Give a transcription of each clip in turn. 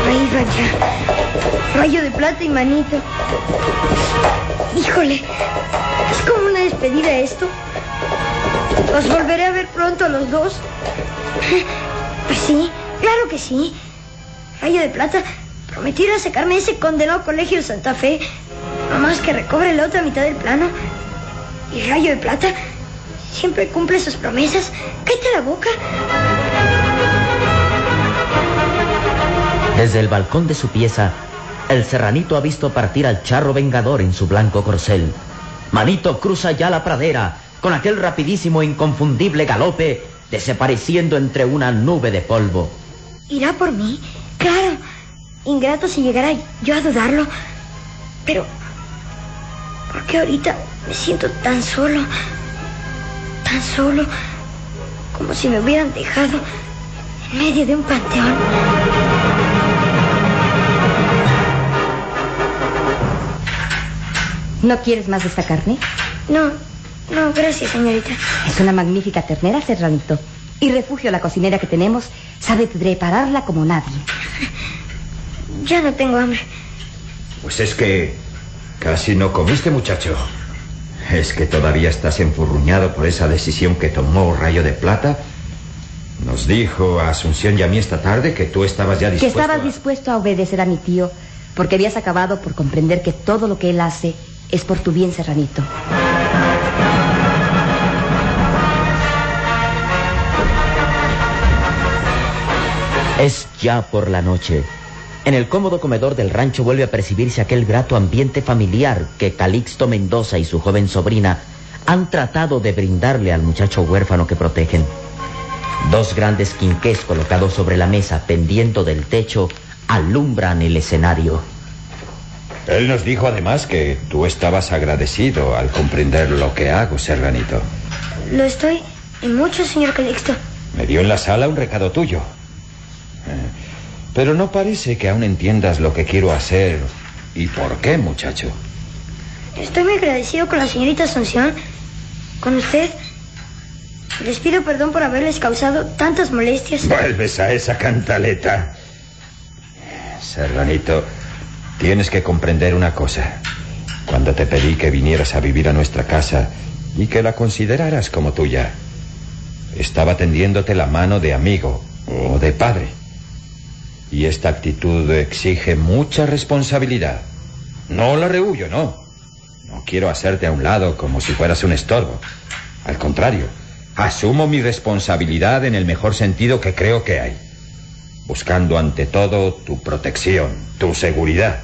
Ay, vaya. Rayo de plata y manito. Híjole, es como una despedida esto. ¿Los volveré a ver pronto a los dos? Pues sí, claro que sí. Rayo de plata prometió ir a sacarme de ese condenado colegio de Santa Fe. Nomás que recobre la otra mitad del plano. Y Rayo de plata siempre cumple sus promesas. ¡Cállate la boca! Desde el balcón de su pieza, el serranito ha visto partir al charro vengador en su blanco corcel. Manito cruza ya la pradera con aquel rapidísimo e inconfundible galope, desapareciendo entre una nube de polvo. ¿Irá por mí? Claro. Ingrato si llegara yo a dudarlo. Pero ¿por qué ahorita me siento tan solo? Tan solo, como si me hubieran dejado en medio de un panteón. ¿No quieres más de esta carne? No, gracias, señorita. Es una magnífica ternera, serranito. Y refugio, la cocinera que tenemos sabe prepararla como nadie. Ya no tengo hambre. Pues es que casi no comiste, muchacho. ¿Es que todavía estás enfurruñado por esa decisión que tomó Rayo de Plata? Nos dijo a Asunción y a mí esta tarde que tú estabas ya dispuesto Que estabas dispuesto a obedecer a mi tío, porque habías acabado por comprender que todo lo que él hace es por tu bien, serranito. Es ya por la noche. En el cómodo comedor del rancho vuelve a percibirse aquel grato ambiente familiar que Calixto Mendoza y su joven sobrina han tratado de brindarle al muchacho huérfano que protegen. Dos grandes quinqués colocados sobre la mesa, pendiendo del techo, alumbran el escenario. Él nos dijo además que tú estabas agradecido al comprender lo que hago, serranito. Lo estoy y mucho, señor Calixto. Me dio en la sala un recado tuyo. Pero no parece que aún entiendas lo que quiero hacer y por qué, muchacho. Estoy muy agradecido con la señorita Asunción, con usted. Les pido perdón por haberles causado tantas molestias. Vuelves a esa cantaleta. Serranito, tienes que comprender una cosa. Cuando te pedí que vinieras a vivir a nuestra casa y que la consideraras como tuya, estaba tendiéndote la mano de amigo o de padre. Y esta actitud exige mucha responsabilidad. No la rehuyo, no. No quiero hacerte a un lado como si fueras un estorbo. Al contrario, asumo mi responsabilidad en el mejor sentido que creo que hay, buscando ante todo tu protección, tu seguridad.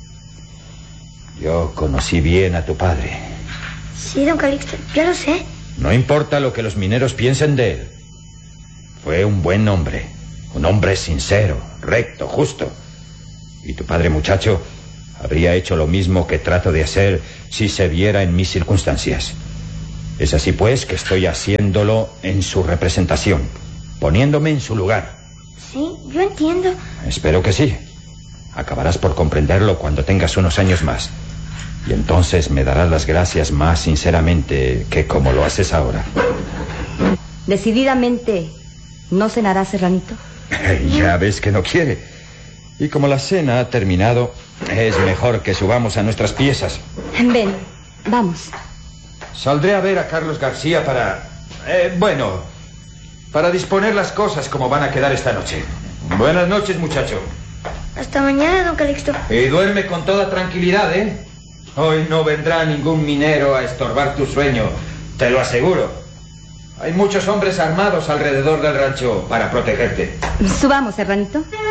Yo conocí bien a tu padre. Sí, don Calixto, ya lo sé. No importa lo que los mineros piensen de él. Fue un buen hombre. Un hombre sincero, recto, justo. Y tu padre, muchacho, habría hecho lo mismo que trato de hacer si se viera en mis circunstancias. Es así, pues, que estoy haciéndolo en su representación, poniéndome en su lugar. Sí, yo entiendo. Espero que sí. Acabarás por comprenderlo cuando tengas unos años más. Y entonces me darás las gracias más sinceramente que como lo haces ahora. Decididamente, ¿no cenará, serranito? Ya ves que no quiere. Y como la cena ha terminado, es mejor que subamos a nuestras piezas. Ven, vamos. Saldré a ver a Carlos García para disponer las cosas como van a quedar esta noche. Buenas noches, muchacho. Hasta mañana, don Calixto. Y duerme con toda tranquilidad, ¿eh? Hoy no vendrá ningún minero a estorbar tu sueño, te lo aseguro. Hay muchos hombres armados alrededor del rancho para protegerte. Subamos, serranito.